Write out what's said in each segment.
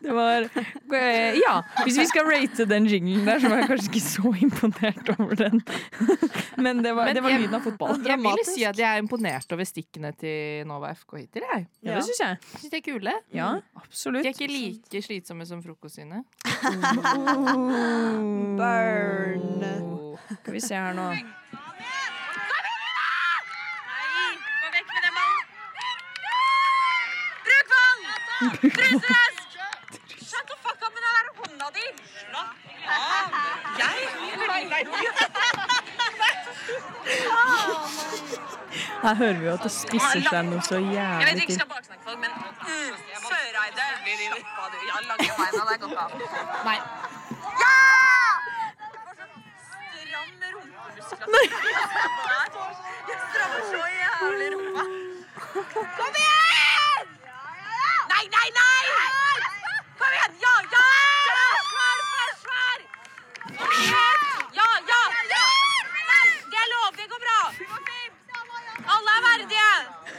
Det var, ja, hvis vi skal rate den jinglen der, så var jeg kanskje ikke så imponert over den. Men det var lyden av fotball. Jeg vil si at jeg er imponert over stikkene til Nova FK hittil, jeg. Ja, det synes jeg. Synes de er kule. Ja, absolutt. De er ikke like slitsomme som frokost sine. Burn. Skal vi se her nå. Truserask! Shut the fuck up med den der hånda di! Her hører vi jo at det spisser seg noe så Jeg vet jævlig ikke til. skal baksnakke folk, men Søreide, slapp av du. Ja, lange beina, det er godt av. Nei. Ja! Stram rumpemuskler. Jeg strammer så jævlig rumpa. Kom igjen! Nei, nei, nei! Kom igjen, ja, ja! Svær! Ja, ja! Det er lov, det går bra. Alle er verdige.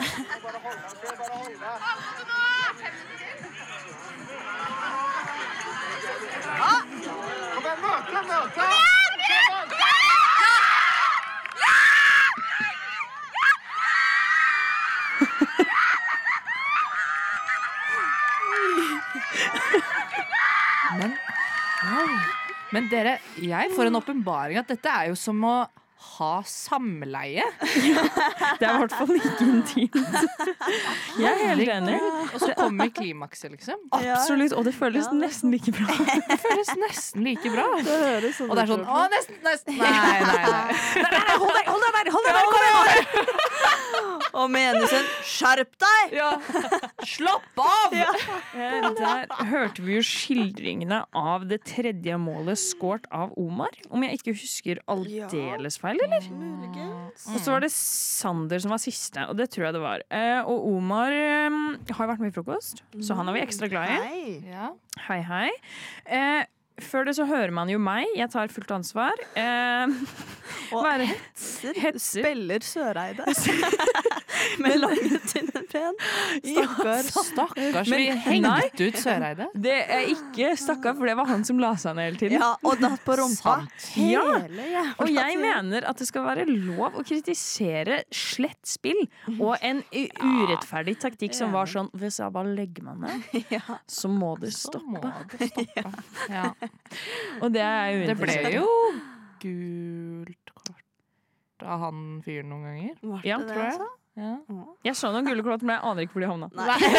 Men dere, jeg får en åpenbaring at dette er jo som å ha samleie. Det er i hvert fall ikke intimt. Jeg er helt enig. Og så kommer klimakset, liksom. Absolutt, og det føles nesten like bra. Det føles nesten like bra. Det høres sånn Og det er sånn, å, nesten. Nei. Hold deg der, kom igjen! Og menusen, skjerp deg! Ja. Slapp av! Ja. Der hørte vi jo skildringene av det tredje målet skåret av Omar. Om jeg ikke husker aldeles feil, eller? Og så var det Sander som var siste, og det tror jeg det var. Og Omar har vært med i frokost, så han er vi ekstra glad i. Ja. Hei. Før det så hører man jo meg. Jeg tar fullt ansvar. Og hetser. Spiller Søreide. Med lange, tynne ben. Stakkars, vi Men- hengte ut Søreide. Det er ikke stakkar, for det var han som la seg ned hele tiden. Ja, og datt på rumpa. Ja. Hele jævla Og jeg tiden. mener at det skal være lov å kritisere slett spill og en urettferdig taktikk som var sånn, hvis jeg bare legger meg ned, så må det stoppe. Ja. Og det er jo Det ble interessant. jo gult kort av han fyren noen ganger. Var Ja, det det tror jeg. jeg sa? Ja. Jeg så noen gule kort, men jeg aner ikke hvor de havna.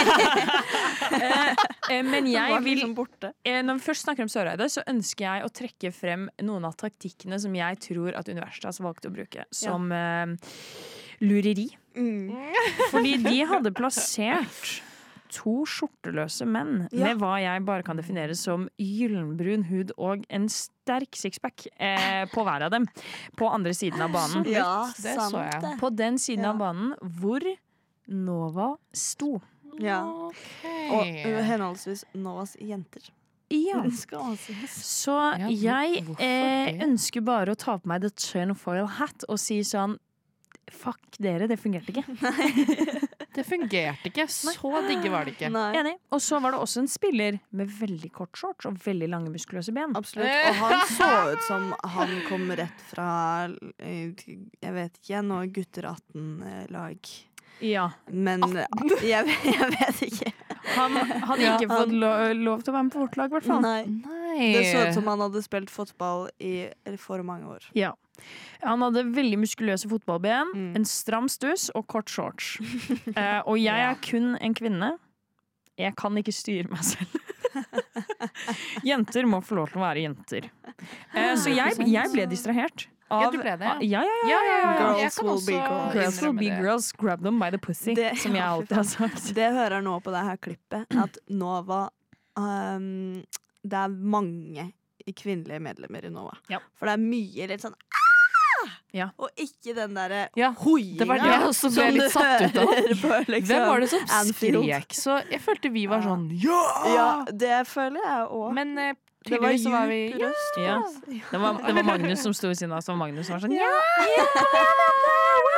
Men Det jeg var vil liksom borte. Når vi først snakker om Søreide, så ønsker jeg å trekke frem noen av taktikkene som jeg tror at Universitas valgte å bruke som lureri. Fordi de hadde plassert 2 skjorteløse menn med hva jeg bare kan definere som gyllenbrun hud og en sterk sixpack på hver av dem. På andre siden av banen. Ja, Det sant så jeg. det. På den siden av banen hvor Nova sto. Ja. Okay. Og henholdsvis Novas jenter. Ja. Skal sies. Så Ja, jeg hvorfor det? ønsker bare å ta på meg the tinfoil hat og si sånn fuck dere, det fungerte ikke. Det fungerte ikke. Så digge var det ikke. Nei, Enig. Og så var det også en spiller med veldig kort shorts og veldig lange muskuløse ben. absolutt. Og han så ut som han kom rett fra jeg vet ikke, noe gutter 18-lag. Ja. Men jeg vet ikke. Han hadde ikke fått lov til å være med på vårt lag, i hvert fall. Nei. Nei. Det så ut som han hadde spilt fotball i for mange år. Ja. Han hadde veldig muskuløse fotballben, Mm. en stram stuss og kort shorts. Og jeg er kun en kvinne. Jeg kan ikke styre meg selv. Jenter må få lov til å være jenter. Så jeg ble distrahert. Ja, du ble det, Ja. Girls Jeg kan will også be girls. Girls will innrømme be det. girls, grab them by the pussy, Det- som jeg alltid har sagt. Det hører nå på det her klippet at Nova det er mange kvinnelige medlemmer i Nova. Ja. For det er mye litt sånn Ja. og ikke den derre Ja, hoiinga det var det jeg også ble som litt du satt ut av. hører på, liksom, Hvem var det som Anfield. skrek? Så jeg følte vi var sånn Ja, det føler jeg òg. Men Det var tydeligvis så var vi djup røst. Ja. Det var Magnus som sto i siden av oss, og Magnus var sånn ja.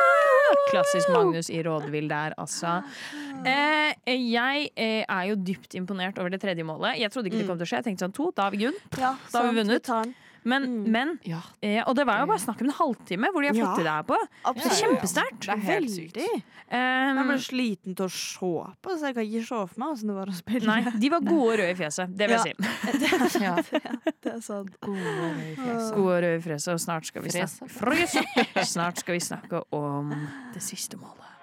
Klassisk Magnus i rådvill der, altså. Jeg er jo dypt imponert over det tredje målet. Jeg trodde ikke det kom til å skje. Jeg tenkte sånn 2, da har vi Gunn. Ja, Da har vi vunnet. tar den. Men Ja, og det var jo bare snakk om en halvtime hvor de har fått til det her på. Det er Absolutt. kjempesterkt. det er helt sykt. Veldig. Jeg ble sliten til å se på, så jeg kan ikke se for meg hvordan det var å spille. Nei, de var gode og røde i fjeset. Det vil jeg si. Ja. Det er sant. Gode og røde i fjeset, og snart skal vi snakke Snart skal vi snakke om det siste målet.